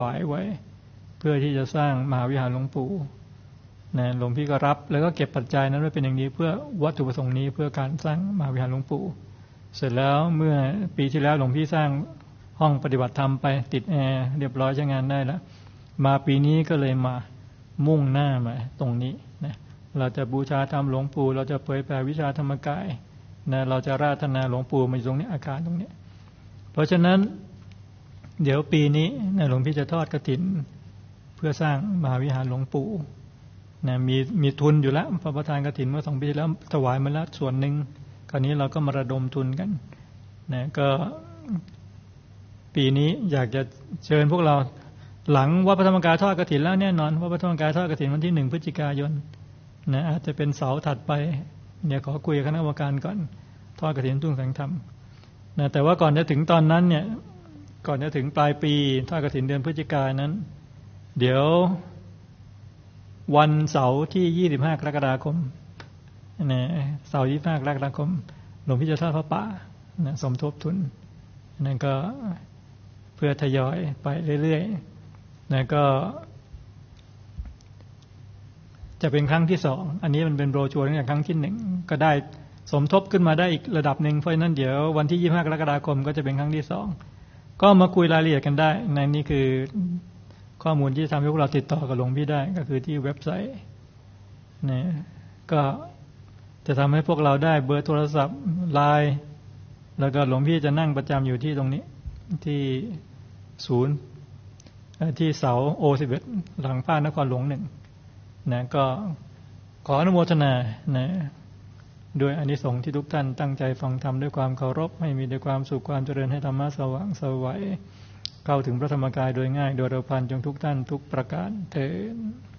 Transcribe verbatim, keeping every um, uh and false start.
ถวายไว้เพื่อที่จะสร้างมหาวิหารหลวงปู่นะหลวงพี่ก็รับแล้วก็เก็บปัจจัยนั้นไว้เป็นอย่างนี้เพื่อวัตถุประสงค์นี้เพื่อการสร้างมหาวิหารหลวงปู่เสร็จแล้วเมื่อปีที่แล้วหลวงพี่สร้างห้องปฏิบัติธรรมไปติดแอร์เรียบร้อยใช้งานได้แล้วมาปีนี้ก็เลยมามุ่งหน้ามาตรงนี้นะเราจะบูชาธรรมหลวงปู่เราจะเผยแผ่วิชาธรรมกายนะเราจะราธนาหลวงปู่มาอยู่ตรงนี้อาการตรงนี้เพราะฉะนั้นเดี๋ยวปีนี้นะหลวงพี่จะทอดกฐินเพื่อสร้างมหาวิหารหลวงปู่นะมีมีทุนอยู่แล้วพระประธานกฐินเมื่อสองปีแล้วถวายมาแล้วส่วนหนึ่งคราวนี้เราก็มาระดมทุนกันนะก็ปีนี้อยากจะเชิญพวกเราหลังวัดพระธรรมกายทอดกฐินแล้วแน่นอนวัดพระธรรมกายทอดกฐินวันที่หนึ่งพฤศจิกายนนะอาจจะเป็นเสาร์ถัดไปเนี่ยขอคุยกับคณะกรรมการก่อนทอดกฐินทุ่งแสงธรรมนะแต่ว่าก่อนจะถึงตอนนั้นเนี่ยก่อนจะถึงปลายปีทอดกฐินเดือนพฤศจิกายนนั้นเดี๋ยววันเสาร์ที่ยี่สิบห้ากรกฎาคมนะเสาร์ยี่สิบห้ากรกฎาคมหลวงพี่จะทอดพระป่านะสมทบทุนนั่นก็เพื่อทยอยไปเรื่อยๆนะก็จะเป็นครั้งที่สองอันนี้มันเป็นโบรชัวร์ตั้งแต่ครั้งที่หนึ่งก็ได้สมทบขึ้นมาได้อีกระดับหนึ่งเพราะฉะนั้นเดี๋ยววันที่ยี่สิบห้ากรกฎาคมก็จะเป็นครั้งที่สองก็มาคุยรายละเอียดกันได้ในนี้คือข้อมูลที่ทำให้พวกเราติดต่อกับหลวงพี่ได้ก็คือที่เว็บไซต์นะก็จะทำให้พวกเราได้เบอร์โทรศัพท์ไลน์แล้วก็หลวงพี่จะนั่งประจำอยู่ที่ตรงนี้ที่ศูนย์ที่เสาโอสิบเอ็ดหลังป้านครหลวงหนึ่งนะก็ขออนุโมทนานะด้วยอานิสงส์ที่ทุกท่านตั้งใจฟังธรรมด้วยความเคารพให้มีด้วยความสุขความเจริญให้ธรรมะสว่างไสวเข้าถึงพระธรรมกายโดยง่ายโดยเร็วพลันจงทุกท่านทุกประการเถิด